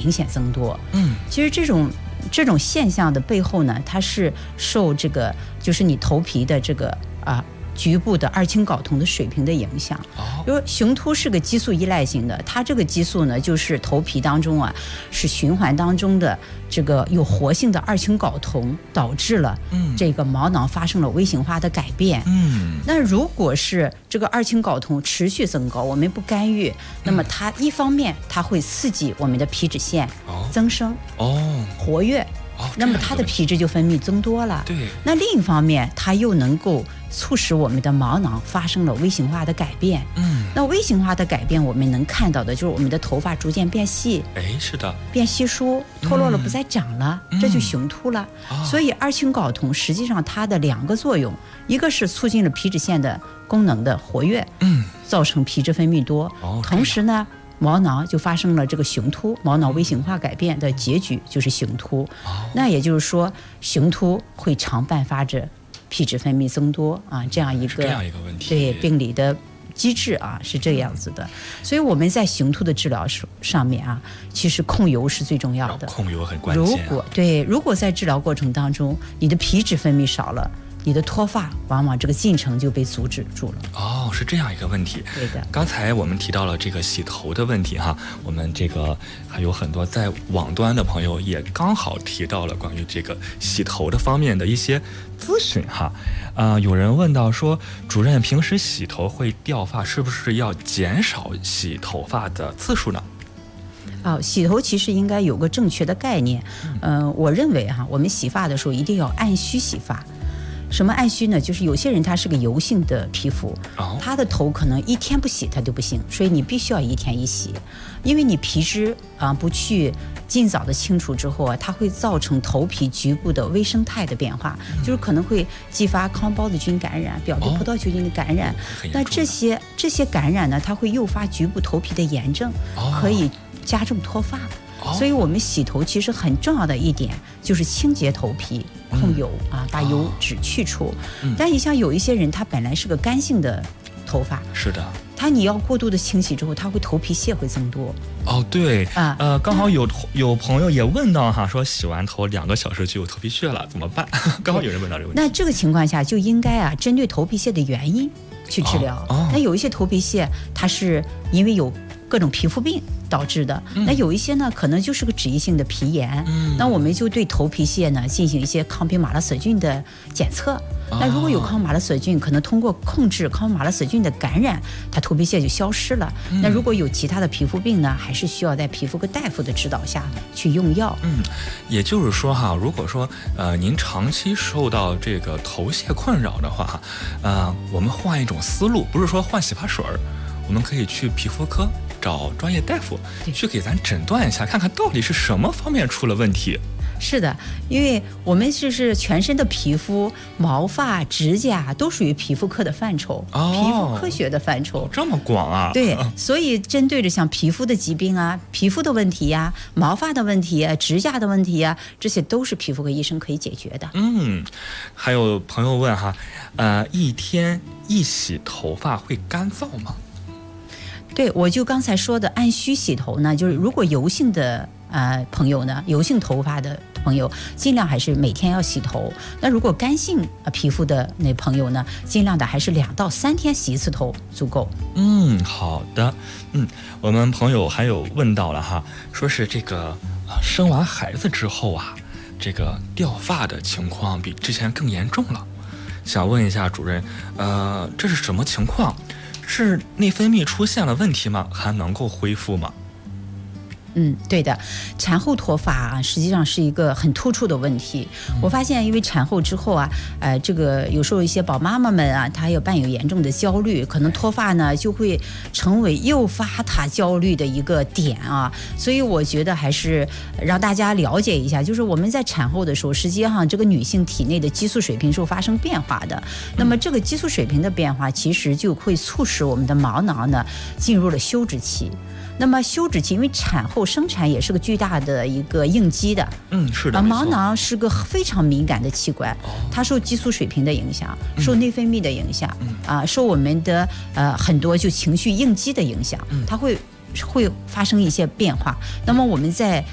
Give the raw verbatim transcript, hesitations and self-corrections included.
明显增多。 嗯， 其实这种这种现象的背后呢，它是受这个就是你头皮的这个啊。呃局部的二氢睾酮的水平的影响，因为雄突是个激素依赖型的，它这个激素呢，就是头皮当中啊，是循环当中的这个有活性的二氢睾酮，导致了这个毛囊发生了微型化的改变。 嗯， 那如果是这个二氢睾酮持续增高，我们不干预，那么它一方面它会刺激我们的皮脂腺增生、 哦活跃。 哦， 那么它的皮脂就分泌增多了。 对。 那另一方面，它又能够促使我们的毛囊发生了微型化的改变。 嗯。 那微型化的改变，我们能看到的就是我们的头发逐渐变细。 哎，是的。 变稀疏，脱落了，不再长了， 嗯、 这就雄突了。 嗯、 所以二氢睾酮实际上它的两个作用，一个是促进了皮脂腺的功能的活跃， 嗯， 造成皮脂分泌多。 哦、 同时呢。毛囊就发生了这个雄突，毛囊微型化改变的结局就是雄突。 哦、 那也就是说，雄突会常伴发着皮脂分泌增多啊，这样一个这样一个问题， 对病理的机制啊是这样子的。所以我们在雄突的治疗上面啊，其实控油是最重要的， 控油很关键、啊。 如果对，如果在治疗过程当中，你的皮脂分泌少了。你的脱发往往这个进程就被阻止住了。 哦，是这样一个问题。 对的。 刚才我们提到了这个洗头的问题哈，我们这个还有很多在网端的朋友也刚好提到了关于这个洗头的方面的一些咨询哈。啊、呃，有人问到说，主任平时洗头会掉发，是不是要减少洗头发的次数呢？ 哦，洗头其实应该有个正确的概念。嗯、呃，我认为哈，我们洗发的时候一定要按需洗发。什么按需呢？就是有些人他是个油性的皮肤，他的头可能一天不洗他就不行，所以你必须要一天一洗，因为你皮脂啊不去尽早的清除之后啊，它会造成头皮局部的微生态的变化，就是可能会激发康孢子菌感染、表皮葡萄球菌的感染。 哦、 那这些这些感染呢，它会诱发局部头皮的炎症， 哦、 可以加重脱发。所以我们洗头其实很重要的一点就是清洁头皮，控油、嗯、啊，把油脂去除、哦、但你像有一些人他本来是个干性的头发， 是的， 他你要过度的清洗之后，他会头皮屑会增多。 哦，对啊， 呃，刚好有有朋友也问到哈，说洗完头两个小时就有头皮屑了，怎么办？刚好有人问到这个问题。 那这个情况下就应该啊，针对头皮屑的原因去治疗。 哦哦、 那有一些头皮屑，它是因为有各种皮肤病导致的， 嗯、 那有一些呢可能就是个脂溢性的皮炎、嗯、那我们就对头皮屑呢进行一些抗病马拉索菌的检测、哦、那如果有抗马拉索菌，可能通过控制抗马拉索菌的感染，它头皮屑就消失了、嗯、那如果有其他的皮肤病呢，还是需要在皮肤科大夫的指导下去用药。 嗯，也就是说哈，如果说呃您长期受到这个头屑困扰的话，呃我们换一种思路，不是说换洗发水，我们可以去皮肤科找专业大夫去给咱诊断一下，看看到底是什么方面出了问题。 是的，因为我们就是全身的皮肤、毛发、指甲都属于皮肤科的范畴、哦、皮肤科学的范畴、 哦、这么广啊。 对，所以针对着像皮肤的疾病啊、皮肤的问题呀、啊、毛发的问题啊、指甲的问题啊，这些都是皮肤科医生可以解决的。 嗯，还有朋友问哈，呃，一天一洗头发会干燥吗？ 对，我就刚才说的按需洗头呢，就是如果油性的呃朋友呢，油性头发的朋友，尽量还是每天要洗头。那如果干性皮肤的那朋友呢，尽量的还是两到三天洗一次头足够。 嗯，好的。嗯，我们朋友还有问到了哈，说是这个生完孩子之后啊，这个掉发的情况比之前更严重了。想问一下主任，呃，这是什么情况？是内分泌出现了问题吗？还能够恢复吗？ 嗯，对的，产后脱发啊，实际上是一个很突出的问题。嗯、我发现，因为产后之后啊，呃，这个有时候一些宝妈妈们啊，她有伴有严重的焦虑，可能脱发呢就会成为诱发她焦虑的一个点啊。所以我觉得还是让大家了解一下，就是我们在产后的时候，实际上这个女性体内的激素水平是发生变化的。那么这个激素水平的变化，其实就会促使我们的毛囊呢进入了休止期。那么休止期，因为产后生产也是个巨大的一个应激的， 嗯，是的， 啊，毛囊是个非常敏感的器官，哦、它受激素水平的影响，受内分泌的影响，嗯、啊，受我们的呃很多就情绪应激的影响，嗯、它会。会发生一些变化，那么我们在